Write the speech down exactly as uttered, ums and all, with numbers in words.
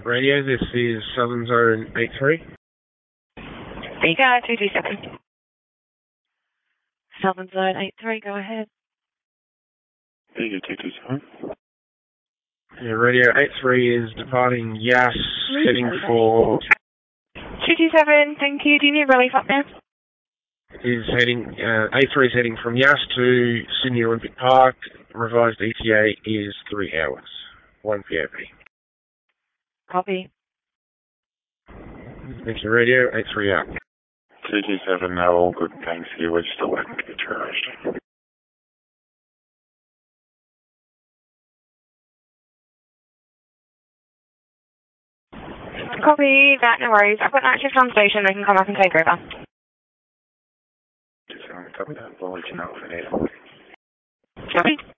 Radio, this is Southern Zone eight three. Vega two two seven. Southern Zone eight three, go ahead. Vega two two seven. Yeah, Radio eight three is departing Yass, heading for... two two seven, thank you. Do you need relief up there? Is heading, uh, eight three is heading from Yass to Sydney Olympic Park. Revised E T A is three hours. one P O P. Copy. Thank you, Radio eight three out. two two seven, no, all good, thanks you. We're still waiting to get charged. Copy that, no worries. I've got an active on station. I can come up and take over. Just um, copy that. We'll let you know if it is. Copy.